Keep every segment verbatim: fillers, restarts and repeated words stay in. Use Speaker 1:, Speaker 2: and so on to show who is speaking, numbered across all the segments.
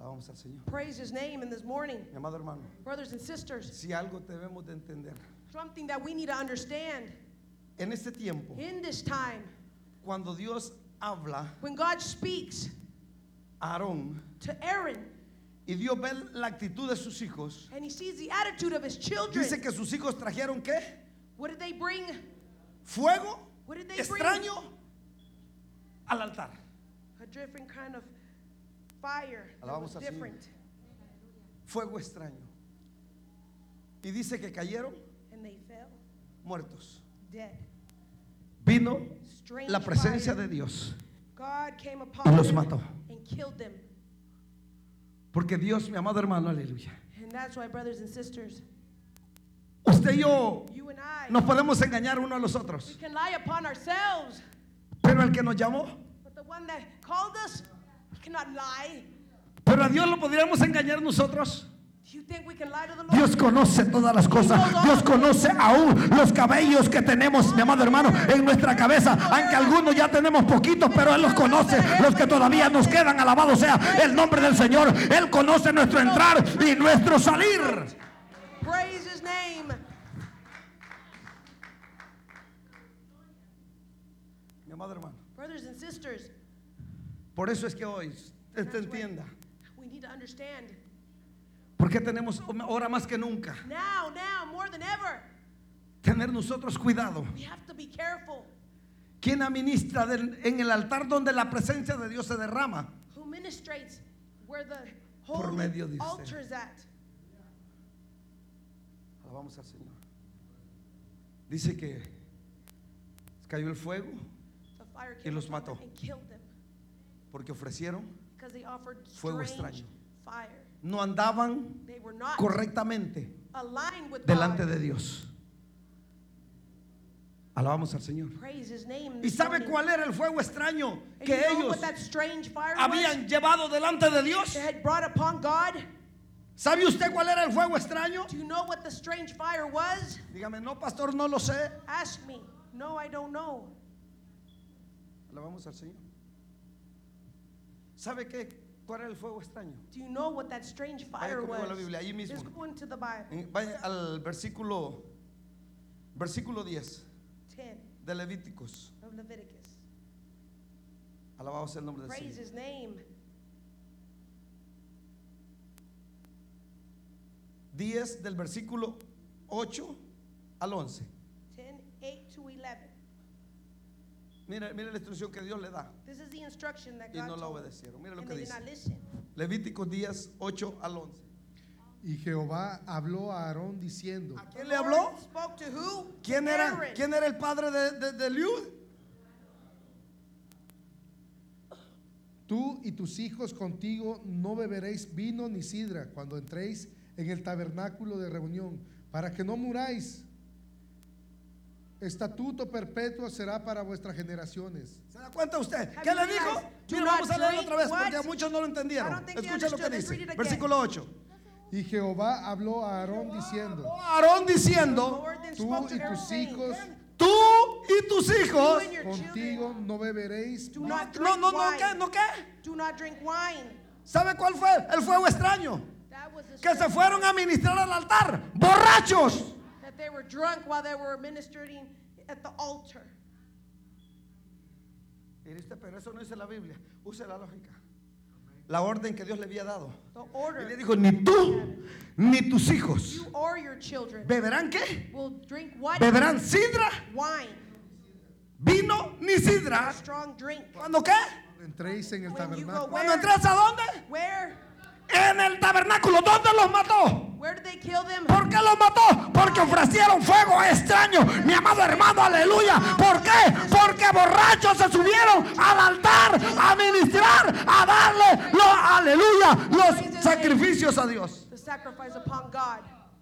Speaker 1: Alabamos al Señor.
Speaker 2: Praise His name in this morning.
Speaker 1: Mi amado hermano,
Speaker 2: Brothers and sisters,
Speaker 1: si algo debemos de entender
Speaker 2: something that we need to understand
Speaker 1: en este tiempo,
Speaker 2: in this time,
Speaker 1: cuando Dios habla
Speaker 2: when God speaks
Speaker 1: a Aarón
Speaker 2: to Aaron
Speaker 1: y Dios ve la actitud de sus hijos,
Speaker 2: and He sees the attitude of His children,
Speaker 1: dice que sus hijos trajeron ¿qué?
Speaker 2: what did they bring?
Speaker 1: Fuego
Speaker 2: What did they bring?
Speaker 1: extraño al altar.
Speaker 2: A different kind of fire that
Speaker 1: Alabamos
Speaker 2: was
Speaker 1: al Señor.
Speaker 2: different.
Speaker 1: Fuego extraño. Y dice que cayeron
Speaker 2: And they fell
Speaker 1: muertos.
Speaker 2: dead.
Speaker 1: Vino
Speaker 2: Strange
Speaker 1: la presencia
Speaker 2: fire.
Speaker 1: de Dios
Speaker 2: God came
Speaker 1: y
Speaker 2: upon
Speaker 1: los
Speaker 2: them
Speaker 1: mató.
Speaker 2: and killed them.
Speaker 1: Porque Dios, mi amado hermano, aleluya.
Speaker 2: And that's why, brothers and sisters,
Speaker 1: Usted y yo
Speaker 2: you and I,
Speaker 1: nos podemos engañar uno a los
Speaker 2: we
Speaker 1: otros.
Speaker 2: can lie upon ourselves,
Speaker 1: Pero el que nos llamó,
Speaker 2: but the one that called us, he cannot lie.
Speaker 1: pero a Dios lo podríamos engañar nosotros.
Speaker 2: Do you think we can lie to the Lord?
Speaker 1: Dios conoce todas las cosas. Dios conoce aún los cabellos que tenemos, mi amado hermano, en nuestra cabeza. Aunque algunos ya tenemos poquitos, pero Él los conoce. Los que todavía nos quedan, alabado sea el nombre del Señor. Él conoce nuestro entrar y nuestro salir.
Speaker 2: Praise His name.
Speaker 1: Mi amado hermano,
Speaker 2: Brothers and sisters,
Speaker 1: por eso es que hoy usted entienda.
Speaker 2: we need to understand
Speaker 1: Porque tenemos ahora más que nunca
Speaker 2: now, now, more than ever,
Speaker 1: tener nosotros cuidado.
Speaker 2: we have to be careful.
Speaker 1: ¿Quién administra del- en el altar donde la presencia de Dios se derrama?
Speaker 2: Who ministrates where the
Speaker 1: Por
Speaker 2: holy
Speaker 1: medio de usted.
Speaker 2: altar is at?
Speaker 1: Alabamos al Señor. Dice que cayó el fuego
Speaker 2: The fire
Speaker 1: Y
Speaker 2: came
Speaker 1: los
Speaker 2: upon
Speaker 1: mató.
Speaker 2: them and killed them
Speaker 1: porque ofrecieron,
Speaker 2: because they offered
Speaker 1: Fuego
Speaker 2: strange
Speaker 1: extraño.
Speaker 2: fire.
Speaker 1: no andaban
Speaker 2: They were not
Speaker 1: correctamente
Speaker 2: aligned with
Speaker 1: delante
Speaker 2: God.
Speaker 1: de Dios. Alabamos al Señor.
Speaker 2: Praise His name.
Speaker 1: ¿Y
Speaker 2: this
Speaker 1: sabe
Speaker 2: morning.
Speaker 1: cuál era el fuego extraño
Speaker 2: And
Speaker 1: que
Speaker 2: you know
Speaker 1: ellos
Speaker 2: what that strange fire
Speaker 1: habían
Speaker 2: was
Speaker 1: llevado delante de Dios?
Speaker 2: they had brought upon God?
Speaker 1: ¿Sabe usted cuál era el fuego extraño?
Speaker 2: Do you know what the strange fire was?
Speaker 1: Dígame, no, pastor, no lo sé.
Speaker 2: Ask me. No, I don't know.
Speaker 1: Alabamos al Señor. ¿Sabe qué? ¿Cuál era el fuego extraño?
Speaker 2: Do you know what that strange
Speaker 1: Vaya
Speaker 2: fire
Speaker 1: conmigo a la
Speaker 2: was?
Speaker 1: Biblia, ahí mismo.
Speaker 2: Let's go into the Bible.
Speaker 1: En- Vaya al versículo versículo diez
Speaker 2: ten
Speaker 1: de Levíticos.
Speaker 2: of Leviticus.
Speaker 1: Alabado sea el nombre del
Speaker 2: Praise
Speaker 1: Señor.
Speaker 2: His name.
Speaker 1: diez del versículo ocho al once.
Speaker 2: ten, eight to eleven.
Speaker 1: Mira, mira la instrucción que Dios le da
Speaker 2: This is the instruction that
Speaker 1: y
Speaker 2: God
Speaker 1: no la
Speaker 2: told.
Speaker 1: obedecieron. Mira lo
Speaker 2: And
Speaker 1: que
Speaker 2: they did
Speaker 1: dice.
Speaker 2: not listen.
Speaker 1: Levíticos diez, ocho al once.
Speaker 3: Y Jehová habló a Aarón diciendo:
Speaker 1: ¿A quién le habló?
Speaker 2: Lord spoke to who?
Speaker 1: ¿Quién era,
Speaker 2: Aaron.
Speaker 1: ¿quién era el padre de, de, de Eliud?
Speaker 3: Tú y tus hijos contigo no beberéis vino ni sidra cuando entréis en el tabernáculo de reunión, para que no muráis. Estatuto perpetuo será para vuestras generaciones.
Speaker 1: ¿Se da cuenta usted?
Speaker 2: Have
Speaker 1: ¿Qué
Speaker 2: you
Speaker 1: le dijo?
Speaker 2: realized? Do
Speaker 1: Mira,
Speaker 2: not
Speaker 1: vamos a leerlo
Speaker 2: drink
Speaker 1: otra vez
Speaker 2: what?
Speaker 1: porque a muchos no lo
Speaker 2: I
Speaker 1: entendieron.
Speaker 2: don't think they
Speaker 1: Escucha lo que
Speaker 2: understood. Let's
Speaker 1: dice.
Speaker 2: read it again.
Speaker 1: Versículo ocho.
Speaker 3: Y Jehová habló a Aarón diciendo:
Speaker 1: Aarón diciendo,
Speaker 2: Lord then
Speaker 3: Tú
Speaker 2: spoke
Speaker 3: y
Speaker 2: to Aaron,
Speaker 3: tus
Speaker 2: saying,
Speaker 3: hijos
Speaker 1: tú y tus hijos,
Speaker 2: You and your
Speaker 3: contigo
Speaker 2: children
Speaker 3: no beberéis
Speaker 2: do not drink
Speaker 1: no, no, no,
Speaker 2: wine.
Speaker 1: ¿qué? ¿No qué?
Speaker 2: Do not drink wine.
Speaker 1: ¿Sabe cuál fue el fuego extraño?
Speaker 2: That was the
Speaker 1: Que se
Speaker 2: strange
Speaker 1: fueron a ministrar al altar, borrachos.
Speaker 2: that they were drunk while they were ministering at the altar.
Speaker 1: Mire usted, pero eso no dice la Biblia. Use la lógica. La orden que Dios le había dado.
Speaker 2: The
Speaker 1: Y
Speaker 2: order.
Speaker 1: le dijo, ni tú ni tus hijos
Speaker 2: You or your children
Speaker 1: beberán qué?
Speaker 2: will drink what?
Speaker 1: Beberán sidra,
Speaker 2: Wine.
Speaker 1: vino ni sidra.
Speaker 2: Strong drink.
Speaker 1: ¿Cuándo qué?
Speaker 3: entréis en el
Speaker 2: When you go
Speaker 3: tabernáculo.
Speaker 1: ¿Cuándo entras a dónde?
Speaker 2: Where?
Speaker 1: En el tabernáculo. ¿Dónde los mató?
Speaker 2: Where did they kill them?
Speaker 1: ¿Por qué los mató? Porque ofrecieron fuego extraño. Mi amado hermano, aleluya. ¿Por qué? Porque borrachos se subieron al altar a ministrar, a darle, lo, aleluya, los sacrificios a Dios.
Speaker 2: The sacrifice upon God.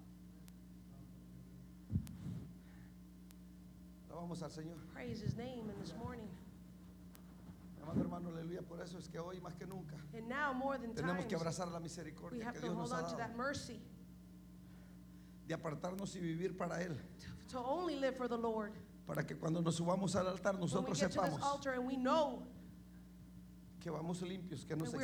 Speaker 1: Vamos al Señor.
Speaker 2: Praise His name in this morning.
Speaker 1: Mi amado hermano, aleluya. Por eso es que hoy más que nunca
Speaker 2: And now more than
Speaker 1: tenemos
Speaker 2: times,
Speaker 1: que abrazar la
Speaker 2: we
Speaker 1: misericordia
Speaker 2: have
Speaker 1: que
Speaker 2: to
Speaker 1: Dios nos
Speaker 2: hold
Speaker 1: ha
Speaker 2: on to
Speaker 1: dado
Speaker 2: that mercy
Speaker 1: de apartarnos y vivir para Él,
Speaker 2: to, to only live for the Lord.
Speaker 1: para que cuando nos subamos al altar
Speaker 2: When we
Speaker 1: nosotros
Speaker 2: get to this
Speaker 1: sepamos
Speaker 2: altar and we know
Speaker 1: que vamos limpios, que nos
Speaker 2: that